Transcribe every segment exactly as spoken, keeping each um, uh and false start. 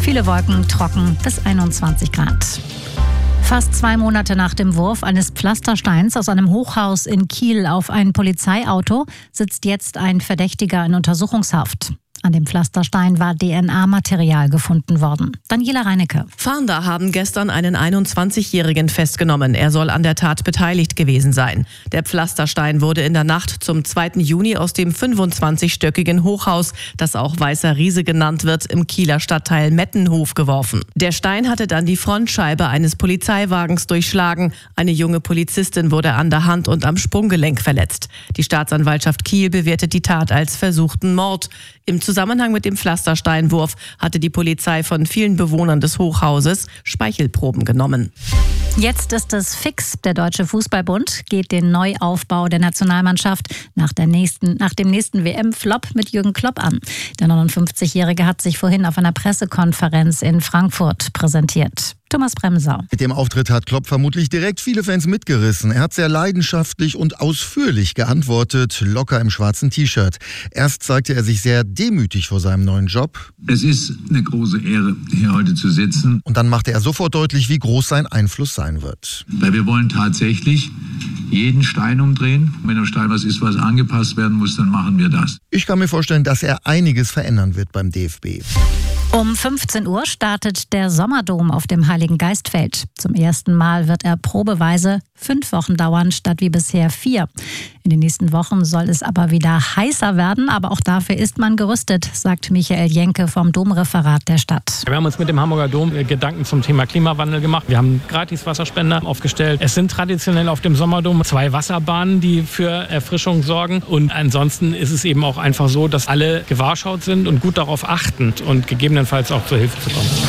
Viele Wolken, trocken bis einundzwanzig Grad. Fast zwei Monate nach dem Wurf eines Pflastersteins aus einem Hochhaus in Kiel auf ein Polizeiauto sitzt jetzt ein Verdächtiger in Untersuchungshaft. An dem Pflasterstein war D N A-Material gefunden worden. Daniela Reinecke. Fahnder haben gestern einen einundzwanzigjährigen festgenommen. Er soll an der Tat beteiligt gewesen sein. Der Pflasterstein wurde in der Nacht zum zweiten Juni aus dem fünfundzwanzigstöckigen Hochhaus, das auch Weißer Riese genannt wird, im Kieler Stadtteil Mettenhof geworfen. Der Stein hatte dann die Frontscheibe eines Polizeiwagens durchschlagen. Eine junge Polizistin wurde an der Hand und am Sprunggelenk verletzt. Die Staatsanwaltschaft Kiel bewertet die Tat als versuchten Mord. Im Zusammenhang mit dem Pflastersteinwurf hatte die Polizei von vielen Bewohnern des Hochhauses Speichelproben genommen. Jetzt ist es fix. Der Deutsche Fußballbund geht den Neuaufbau der Nationalmannschaft nach, der nächsten, nach dem nächsten W M-Flop mit Jürgen Klopp an. Der neunundfünfzigjährige hat sich vorhin auf einer Pressekonferenz in Frankfurt präsentiert. Thomas Bremser. Mit dem Auftritt hat Klopp vermutlich direkt viele Fans mitgerissen. Er hat sehr leidenschaftlich und ausführlich geantwortet, locker im schwarzen T-Shirt. Erst zeigte er sich sehr demütig vor seinem neuen Job. Es ist eine große Ehre, hier heute zu sitzen. Und dann machte er sofort deutlich, wie groß sein Einfluss sein wird. Weil wir wollen tatsächlich jeden Stein umdrehen. Wenn am Stein was ist, was angepasst werden muss, dann machen wir das. Ich kann mir vorstellen, dass er einiges verändern wird beim D F B. Um fünfzehn Uhr startet der Sommerdom auf dem Heiligen Geistfeld. Zum ersten Mal wird er probeweise fünf Wochen dauern, statt wie bisher vier. In den nächsten Wochen soll es aber wieder heißer werden, aber auch dafür ist man gerüstet, sagt Michael Jenke vom Domreferat der Stadt. Wir haben uns mit dem Hamburger Dom Gedanken zum Thema Klimawandel gemacht. Wir haben gratis Wasserspender aufgestellt. Es sind traditionell auf dem Sommerdom zwei Wasserbahnen, die für Erfrischung sorgen. Und ansonsten ist es eben auch einfach so, dass alle gewahrschaut sind und gut darauf achten und gegebenenfalls auch zur Hilfe zu kommen.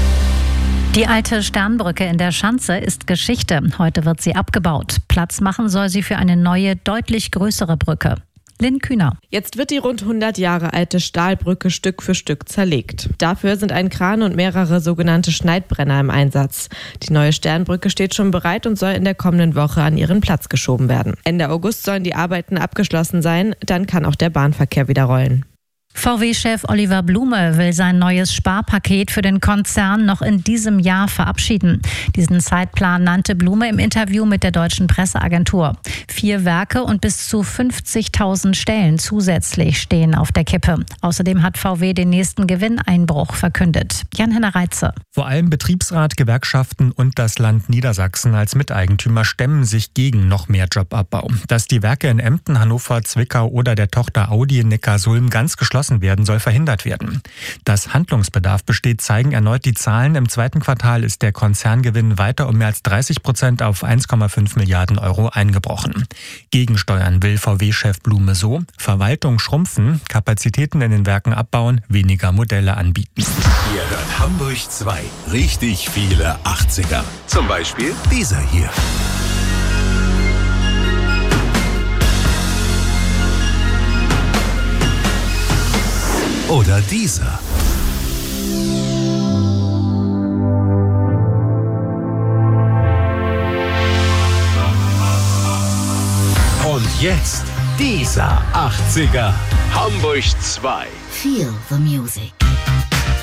Die alte Sternbrücke in der Schanze ist Geschichte. Heute wird sie abgebaut. Platz machen soll sie für eine neue, deutlich größere Brücke. Lynn Kühner. Jetzt wird die rund hundert Jahre alte Stahlbrücke Stück für Stück zerlegt. Dafür sind ein Kran und mehrere sogenannte Schneidbrenner im Einsatz. Die neue Sternbrücke steht schon bereit und soll in der kommenden Woche an ihren Platz geschoben werden. Ende August sollen die Arbeiten abgeschlossen sein, dann kann auch der Bahnverkehr wieder rollen. V W-Chef Oliver Blume will sein neues Sparpaket für den Konzern noch in diesem Jahr verabschieden. Diesen Zeitplan nannte Blume im Interview mit der Deutschen Presseagentur. Vier Werke und bis zu fünfzigtausend Stellen zusätzlich stehen auf der Kippe. Außerdem hat V W den nächsten Gewinneinbruch verkündet. Jan-Henner Reitze. Vor allem Betriebsrat, Gewerkschaften und das Land Niedersachsen als Miteigentümer stemmen sich gegen noch mehr Jobabbau. Dass die Werke in Emden, Hannover, Zwickau oder der Tochter Audi in Neckarsulm ganz geschlossen werden, soll verhindert werden. Dass Handlungsbedarf besteht, zeigen erneut die Zahlen. Im zweiten Quartal ist der Konzerngewinn weiter um mehr als dreißig Prozent auf eins Komma fünf Milliarden Euro eingebrochen. Gegensteuern will V W-Chef Blume so: Verwaltung schrumpfen, Kapazitäten in den Werken abbauen, weniger Modelle anbieten. Ihr hört Hamburg zwei. Richtig viele achtziger. Zum Beispiel dieser hier. Oder dieser. Und jetzt dieser achtziger. Hamburg zwei. Feel the music.